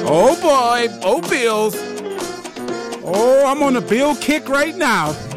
Oh boy, oh bills. Oh, I'm on a bill kick right now.